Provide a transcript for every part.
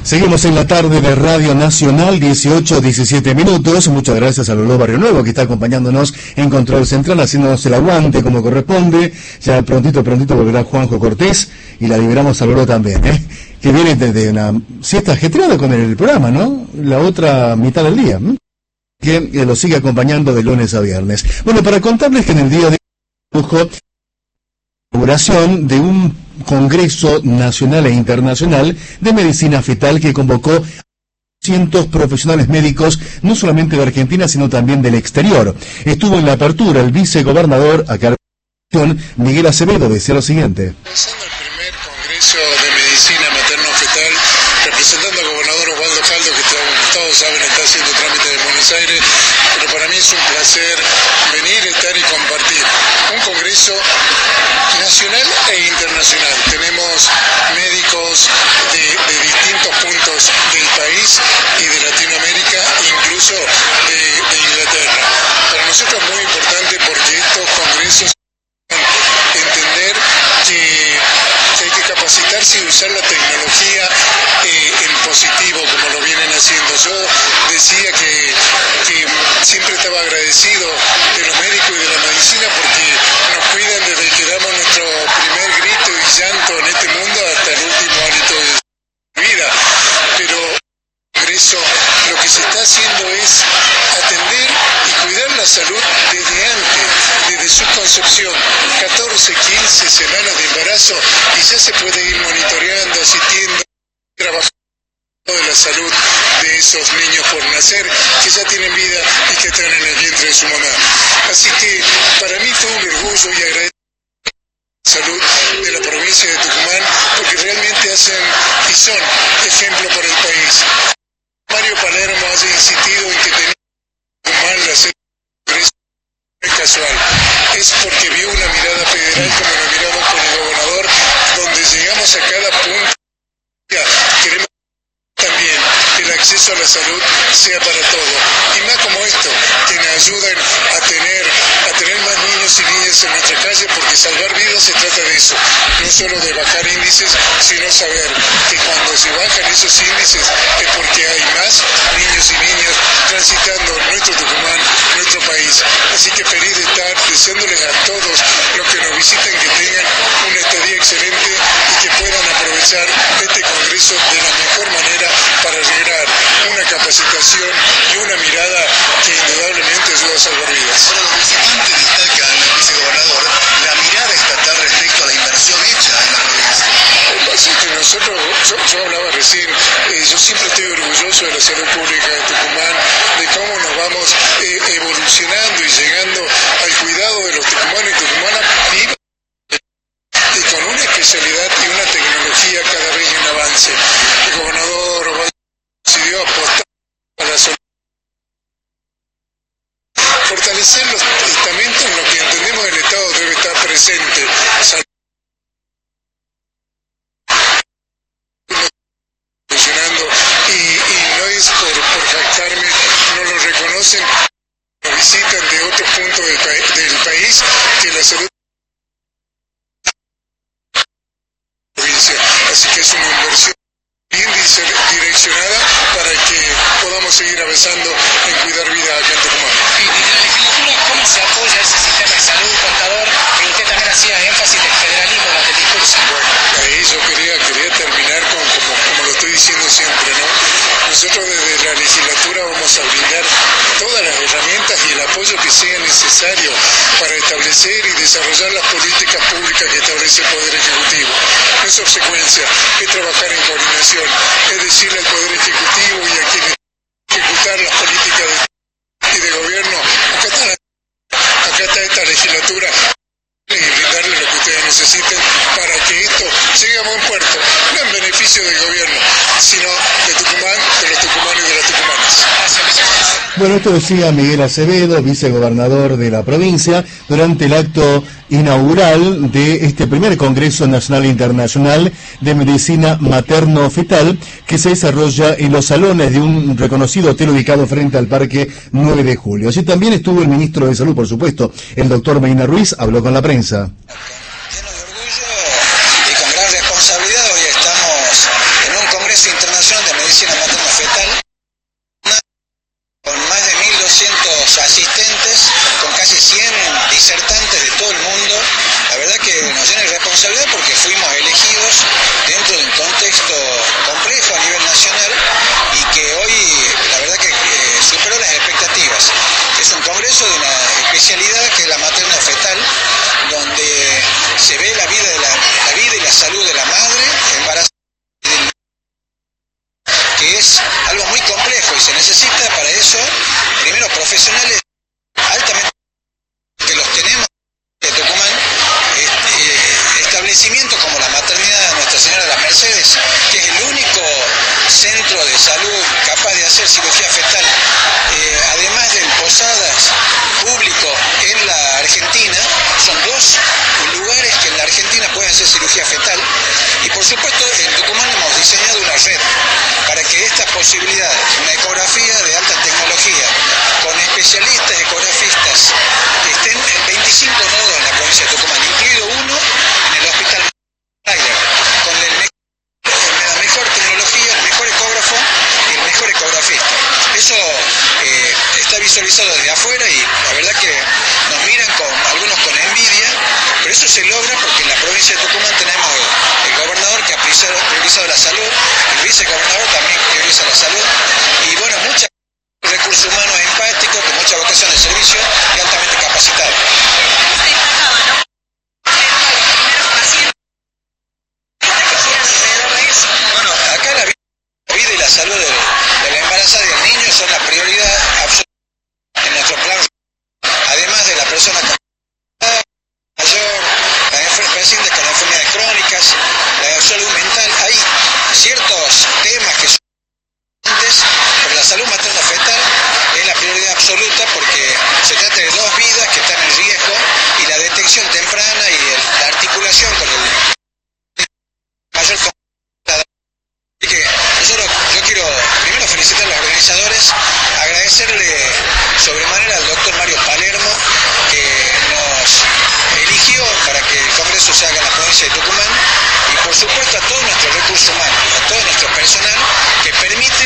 Seguimos en la tarde de Radio Nacional, 18-17 minutos. Muchas gracias a Lolo Barrio Nuevo, que está acompañándonos en Control Central, haciéndonos el aguante como corresponde. Ya prontito volverá Juanjo Cortés y la liberamos a Lolo también, que viene desde una siesta ajetreada con el programa, ¿no? La otra mitad del día, que lo sigue acompañando de lunes a viernes. Bueno, para contarles que en el día de hoy inauguración de un Congreso Nacional e Internacional de Medicina Fetal que convocó a cientos profesionales médicos, no solamente de Argentina, sino también del exterior. Estuvo en la apertura el vicegobernador a cargo de la Nación, Miguel Acevedo, decía lo siguiente. Comenzando el primer Congreso de Medicina Materno-Fetal, representando al gobernador Osvaldo Caldo, que todos saben está haciendo trámite en Buenos Aires, pero para mí es un placer venir, estar y compartir un Congreso nacional e internacional. Tenemos médicos de distintos puntos del país y de Latinoamérica, incluso de Inglaterra. Para nosotros es muy importante porque estos congresos entender que hay que capacitarse y usar la tecnología en positivo, como lo vienen haciendo. Yo decía que siempre estaba agradecido de los médicos y de la medicina porque nos cuidan desde que damos nuestro primer grito y llanto en este mundo hasta el último hálito de vida. Pero eso, lo que se está haciendo es atender y cuidar la salud desde antes, desde su concepción, 14, 15 semanas de embarazo, y ya se puede ir monitoreando, asistiendo, trabajando de la salud de esos niños por nacer, que ya tienen vida y que están en el vientre de su mamá. Así que para mí fue un orgullo y agradezco la salud de la provincia de Tucumán, porque realmente hacen y son ejemplo para el país. Mario Palermo haya insistido en que tenía Tucumán la sede del Congreso no es casual, es porque vio una mirada federal como la miramos con el gobernador, donde llegamos a cada punto. Queremos también que el acceso a la salud sea para todos, y más como esto, que nos ayuden a tener más niños y niñas en nuestra calle, porque salvar vidas se trata de eso, no solo de bajar índices, sino saber que cuando se bajan esos índices es porque hay más niños y niñas transitando nuestro Tucumán, nuestro país. Así que feliz de estar, deseándoles a todos los que nos visiten que tengan una estadía excelente y que puedan aprovechar este congreso de la mejor manera para lograr una capacitación y una mirada que indudablemente ayuda a salvar vidas. Bueno, los visitantes destacan, el vicegobernador, la mirada estatal respecto a la inversión hecha en la provincia. Lo que pasa es que nosotros, yo hablaba recién, yo siempre estoy orgulloso de la salud pública de Tucumán, de cómo nos vamos evolucionando y llegando al cuidado de los tucumanos y tucumanas vivas, y con una especialidad y una tecnología cada vez en avance. El gobernador decidió apostar a la salud, fortalecer los estamentos en lo que entendemos el Estado debe estar presente. Funcionando, y no es por jactarme, no lo reconocen, lo visitan de otros puntos del país, que la salud provincia. Así que es una inversión bien direccionada para que podamos seguir avanzando en cuidar vida acá en Tucumán. Y desde la legislatura, ¿cómo se apoya ese sistema de salud, contador? Y usted también hacía énfasis del federalismo en el discurso. Bueno, ahí yo quería terminar como lo estoy diciendo siempre, ¿no? Nosotros desde la legislatura vamos a brindar todas las herramientas y el apoyo que sea necesario para establecer y desarrollar las políticas públicas que establece el Poder Ejecutivo. No es obsecuencia, es trabajar en coordinación, es decirle al Poder Ejecutivo y a quienes ejecutar las políticas de gobierno, acá está esta legislatura, y brindarle lo que ustedes necesiten para que esto llegue a buen puerto, no en beneficio del gobierno, sino de Tucumán, de los tucumanos y de las tucumanas. Bueno, esto decía Miguel Acevedo, vicegobernador de la provincia, durante el acto inaugural de este primer Congreso Nacional e Internacional de Medicina Materno-Fetal, que se desarrolla en los salones de un reconocido hotel ubicado frente al Parque 9 de Julio. Así también estuvo el ministro de Salud, por supuesto, el doctor Medina Ruiz, habló con la prensa. Lleno de orgullo y con gran responsabilidad, hoy estamos en un Congreso Internacional Nacional de Medicina Materno-Fetal, con más de 1.200 asistentes, con casi 100 disertantes de todo el mundo. La verdad que nos llena de responsabilidad porque fuimos elegidos dentro de un contexto complejo a nivel nacional y que hoy la verdad que superó las expectativas. Es un congreso de una especialidad que es la materno-fetal, donde se ve la vida y la salud de la madre embarazada, que es algo muy complejo y se necesita para eso, primero, profesionales altamente, que los tenemos de Tucumán, establecimientos como la maternidad Nuestra Señora de las Mercedes, que es el único centro de salud capaz de hacer cirugía fetal, además del Posadas público en la Argentina. Son dos lugares que en la Argentina pueden hacer cirugía fetal, y por supuesto en Tucumán hemos diseñado una red para que esta posibilidad, una ecografía de alta tecnología con especialistas ecografistas, estén en 25 nodos en la provincia de Tucumán, incluido uno en el Hospital Schneider, con la mejor tecnología, el mejor ecógrafo y el mejor ecografista. Eso está visualizado desde afuera y la verdad que nos miran algunos con envidia, pero eso se logra porque en la provincia de Tucumán tenemos el gobernador que ha priorizado la salud, el vicegobernador también prioriza la salud, y bueno, muchos recursos humanos empáticos, con mucha vocación de servicio y altamente capacitados. Bueno, acá la vida y la salud de la embarazada y del niño son la prioridad absoluta en nuestro plan, además de la persona mayor, pacientes con enfermedades crónicas, la salud mental. Hay ciertos temas que son importantes, pero la salud materno-fetal es la prioridad absoluta porque se trata de dos vidas que están en riesgo y la detección temprana y la articulación con el mayor. Así que yo quiero primero felicitar a los organizadores, agradecerle sobremanera al doctor Mario Palermo, que nos eligió para que el Congreso se haga en la provincia de Tucumán, y por supuesto a todo nuestro recurso humano, a todo nuestro personal, que permite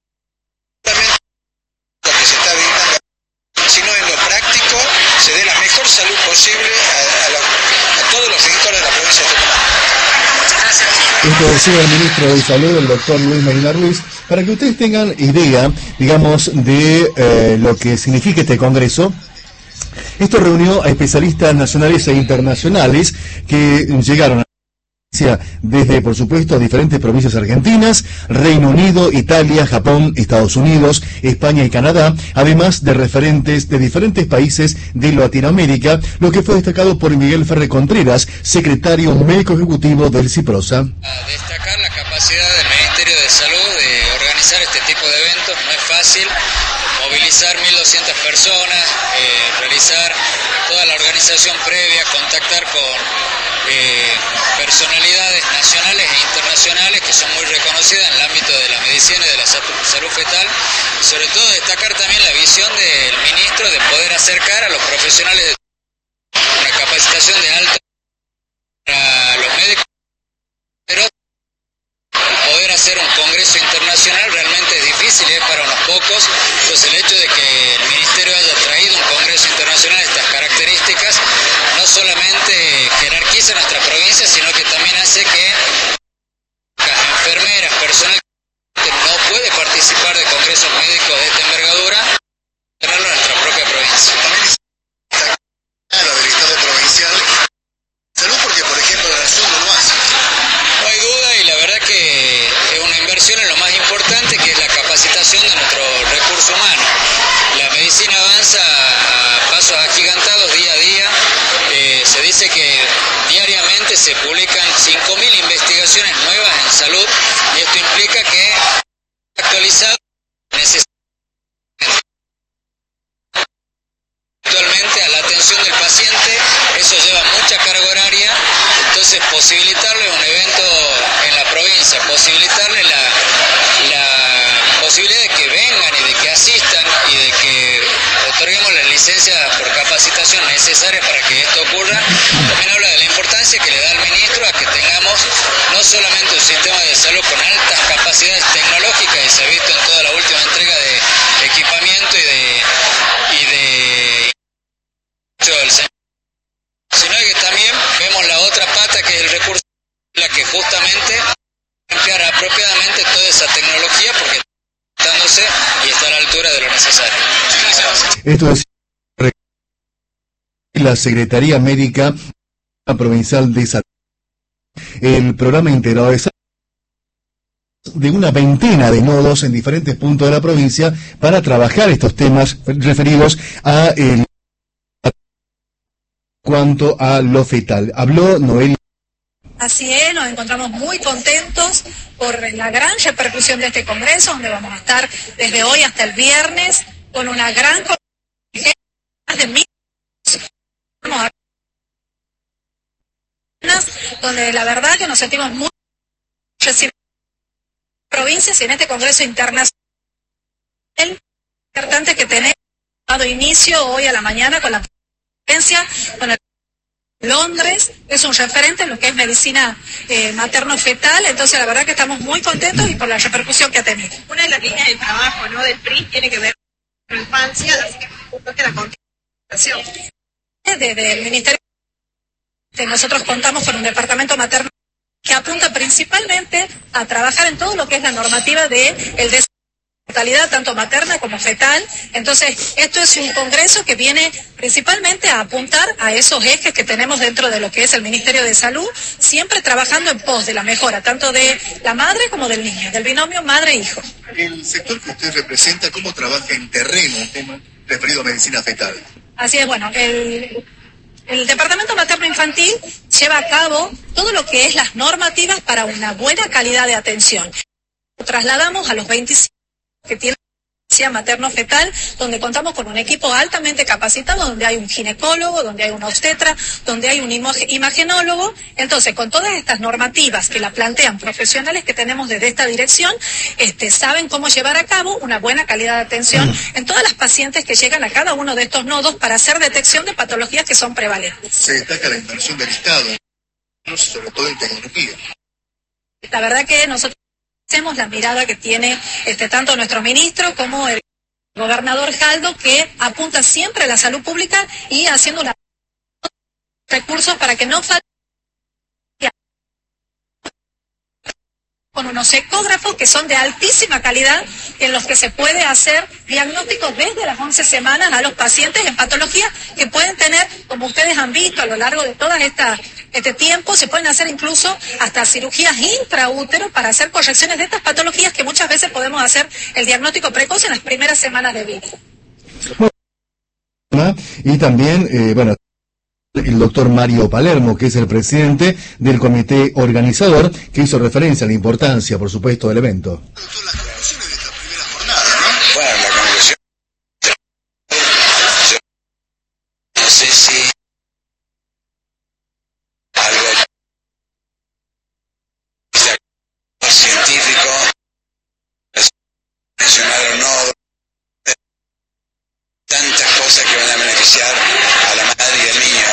lo que se está brindando, sino en lo práctico se dé la mejor salud posible a todos los rincones de la provincia de Tucumán. Esto decía el ministro de Salud, el doctor Luis Medina Ruiz, para que ustedes tengan idea, digamos, de lo que significa este congreso. Esto reunió a especialistas nacionales e internacionales que llegaron a desde, por supuesto, diferentes provincias argentinas, Reino Unido, Italia, Japón, Estados Unidos, España y Canadá, además de referentes de diferentes países de Latinoamérica, lo que fue destacado por Miguel Ferre Contreras, secretario médico ejecutivo del CIPROSA. A destacar la capacidad del Ministerio de Salud de organizar este tipo de eventos. No es fácil movilizar 1.200 personas, realizar toda la organización previa, contactar con personalidades nacionales e internacionales que son muy reconocidas en el ámbito de la medicina y de la salud fetal, y sobre todo destacar también la visión del ministro de poder acercar a los profesionales de una capacitación de alto para los médicos, pero poder hacer un congreso internacional realmente es difícil, es para unos pocos. Entonces el hecho de que el ministerio haya traído un congreso internacional de estas características no solamente jerarquiza nuestra provincia, sino que también hace que enfermeras, personal que no puede participar de congresos médicos de esta envergadura, tenerlo en nuestra propia provincia. La del Estado provincial salud, porque por ejemplo la nación no lo hace. No hay duda, y la verdad que es una inversión en lo más importante, que es la capacitación de nuestro recurso humano. La medicina avanza a pasos agigantados día a día. Se dice que diariamente se publican 5.000 investigaciones nuevas en salud, y esto implica que actualizado actualmente a la atención del paciente. Eso lleva mucha carga horaria, entonces posibilitarle un evento en la provincia, posibilitarle la posibilidad de que vengan y de que asistan y de que otorguemos las licencias por capacitación necesarias para que esto ocurra, también habla de la importancia que le da al ministro a que tengamos no solamente un sistema de salud con altas capacidades tecnológicas, esa tecnología porque está adaptándose y está a la altura de lo necesario. Esto es la Secretaría Médica Provincial de Salud. El programa integrado de salud de una veintena de nodos en diferentes puntos de la provincia para trabajar estos temas referidos a el cuanto a lo fetal. Habló Noelia. Así es, nos encontramos muy contentos por la gran repercusión de este congreso, donde vamos a estar desde hoy hasta el viernes con una gran más de 1.000 donde la verdad que nos sentimos muy recibidos provincias y en este congreso internacional importante que tenemos dado inicio hoy a la mañana con la conferencia con el Londres, es un referente en lo que es medicina materno-fetal, entonces la verdad que estamos muy contentos y por la repercusión que ha tenido. Una de las líneas de trabajo, ¿no?, del PRI tiene que ver con la infancia, así que es importante la continuación. Desde el Ministerio nosotros contamos con un departamento materno que apunta principalmente a trabajar en todo lo que es la normativa de el desarrollo de mortalidad tanto materna como fetal. Entonces, esto es un congreso que viene principalmente a apuntar a esos ejes que tenemos dentro de lo que es el Ministerio de Salud, siempre trabajando en pos de la mejora, tanto de la madre como del niño, del binomio madre-hijo. El sector que usted representa, ¿cómo trabaja en terreno un tema referido a medicina fetal? Así es, bueno, el Departamento Materno Infantil lleva a cabo todo lo que es las normativas para una buena calidad de atención. Lo trasladamos a los 25 que tienen materno-fetal, donde contamos con un equipo altamente capacitado, donde hay un ginecólogo, donde hay un obstetra, donde hay un imagenólogo. Entonces, con todas estas normativas que la plantean profesionales que tenemos desde esta dirección, saben cómo llevar a cabo una buena calidad de atención en todas las pacientes que llegan a cada uno de estos nodos para hacer detección de patologías que son prevalentes. Se destaca la inversión del Estado, sobre todo en tecnología. La verdad que nosotros hacemos la mirada que tiene tanto nuestro ministro como el gobernador Jaldo, que apunta siempre a la salud pública y haciendo recursos para que no falte con unos ecógrafos que son de altísima calidad, en los que se puede hacer diagnósticos desde las 11 semanas a los pacientes en patologías que pueden tener, como ustedes han visto a lo largo de todas este tiempo, se pueden hacer incluso hasta cirugías intraútero para hacer correcciones de estas patologías que muchas veces podemos hacer el diagnóstico precoz en las primeras semanas de vida. Y también, el doctor Mario Palermo, que es el presidente del comité organizador, que hizo referencia a la importancia, por supuesto, del evento. Bueno, la conclusión, no sé si algo científico, mencionaron no tantas cosas que van a beneficiar a la madre y al niño,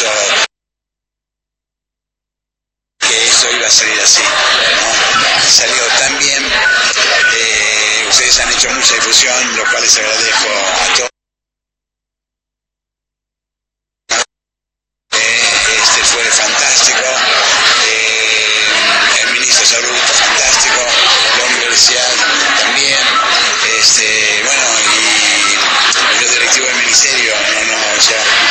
que eso iba a salir así, ¿no? Salió tan bien, ustedes han hecho mucha difusión, lo cual les agradezco a todos. Fue fantástico, el ministro de Salud fantástico, la universidad también, bueno, y los directivos del ministerio, ya